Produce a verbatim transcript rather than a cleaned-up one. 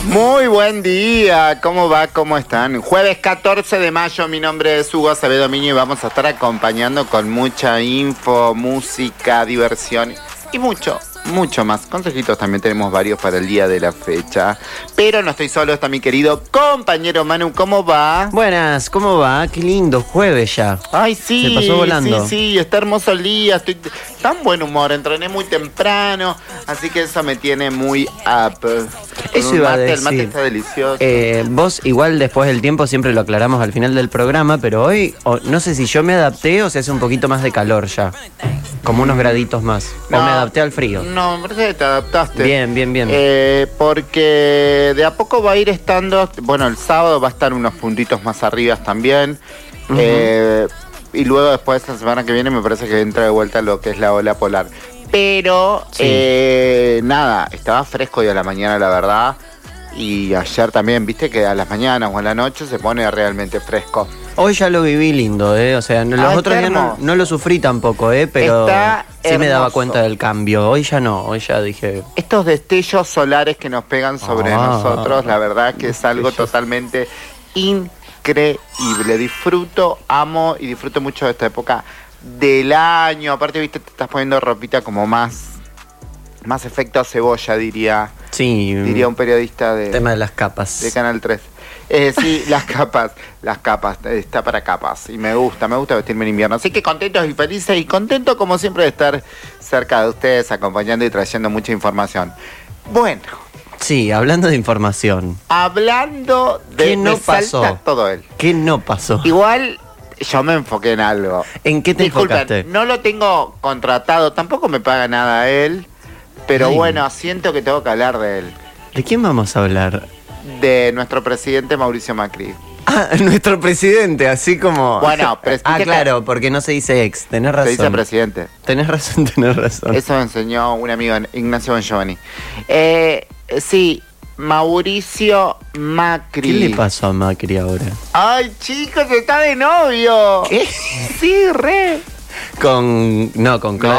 Muy buen día, ¿cómo va? ¿Cómo están? Jueves catorce de mayo, mi nombre es Hugo Acevedo Miño y vamos a estar acompañando con mucha info, música, diversión y mucho, mucho más. Consejitos también tenemos varios para el día de la fecha. Pero no estoy solo, está mi querido compañero Manu, ¿cómo va? Buenas, ¿cómo va? Qué lindo, jueves ya. Ay, sí, se pasó volando. Sí, sí, está hermoso el día, estoy tan buen humor, entrené muy temprano, así que eso me tiene muy up. Eso iba mate, a decir. El mate está delicioso. Eh, vos igual después del tiempo siempre lo aclaramos al final del programa, pero hoy oh, no sé si yo me adapté o se hace un poquito más de calor ya. Como unos graditos más. No, o me adapté al frío. No, me parece que te adaptaste. Bien, bien, bien. Eh, porque de a poco va a ir estando, bueno, el sábado va a estar unos puntitos más arriba también. Uh-huh. eh, y luego después, la semana que viene, me parece que entra de vuelta lo que es la ola polar. Pero, sí. eh, nada, estaba fresco hoy a la mañana, la verdad. Y ayer también, viste que a las mañanas o a la noche se pone realmente fresco. Hoy ya lo viví lindo, ¿eh? O sea, los ah, otros días no, no lo sufrí tampoco, ¿eh? Pero está sí hermoso. Me daba cuenta del cambio. Hoy ya no, hoy ya dije... Estos destellos solares que nos pegan sobre ah, nosotros, la verdad que es algo totalmente increíble. Disfruto, amo y disfruto mucho de esta época del año. Aparte, viste, te estás poniendo ropita como más, más efecto cebolla, diría. Sí. Diría un periodista de... Tema de las capas. De Canal tres. Eh, sí, las capas, las capas, está para capas. Y me gusta, me gusta vestirme en invierno. Así que contentos y felices y contento como siempre de estar cerca de ustedes, acompañando y trayendo mucha información. Bueno. Sí, hablando de información. Hablando de... ¿Qué no me pasó? salta todo él. ¿Qué no pasó? Igual... Yo me enfoqué en algo. ¿En qué te Disculpen, enfocaste? No lo tengo contratado, tampoco me paga nada él, pero Ay. bueno, siento que tengo que hablar de él. ¿De quién vamos a hablar? De nuestro presidente Mauricio Macri. Ah, nuestro presidente, así como... Bueno, pero ah, claro, porque no se dice ex, tenés razón. Se dice presidente. Tenés razón, tenés razón. Eso me enseñó un amigo, Ignacio Bongiovanni. Eh, sí... Mauricio Macri. ¿Qué le pasó a Macri ahora? Ay, chicos, está de novio. ¿Qué? Sí, re. Con... No, con Claudia